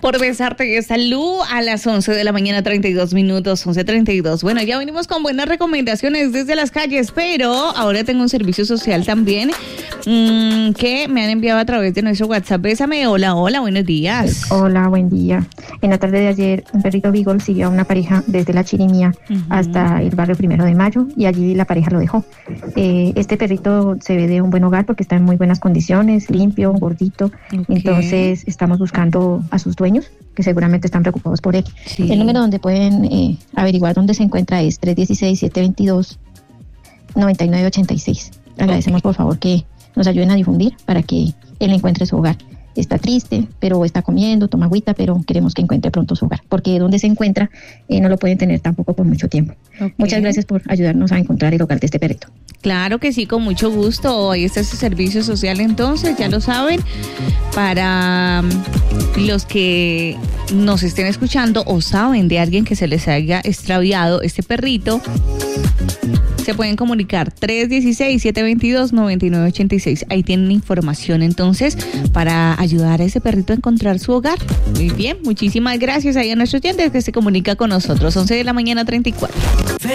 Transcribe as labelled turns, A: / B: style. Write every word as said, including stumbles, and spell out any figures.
A: por besarte de salud a las once de la mañana, treinta y dos minutos, once treinta y dos. Bueno, ya venimos con buenas recomendaciones desde las calles, pero ahora tengo un servicio social también mmm, que me han enviado a través de nuestro WhatsApp. Bésame, hola, hola, buenos días.
B: Hola, buen día. En la tarde de ayer, un perrito Beagle siguió a una pareja desde la Chirimía uh-huh. hasta el barrio Primero de Mayo y allí la pareja lo dejó. Eh, este perrito se ve de un buen hogar porque está en muy buenas condiciones, limpio, gordito. Okay. Entonces estamos buscando a sus dueños, que seguramente están preocupados por él. Sí. El número donde pueden eh, averiguar dónde se encuentra es tres uno seis, siete dos dos, nueve nueve ocho seis. Agradecemos okay. por favor que nos ayuden a difundir para que él encuentre su hogar. Está triste, pero está comiendo, toma agüita, pero queremos que encuentre pronto su hogar, porque donde se encuentra eh, no lo pueden tener tampoco por mucho tiempo. Okay. Muchas gracias por ayudarnos a encontrar el hogar de este perrito.
A: Claro que sí, con mucho gusto. Ahí está ese servicio social, entonces, ya lo saben, para los que nos estén escuchando o saben de alguien que se les haya extraviado este perrito, se pueden comunicar tres uno seis, siete dos dos, nueve nueve ocho seis. Ahí tienen información entonces para ayudar a ese perrito a encontrar su hogar. Muy bien, muchísimas gracias ahí a nuestros oyentes que se comunica con nosotros. once de la mañana, treinta y cuatro.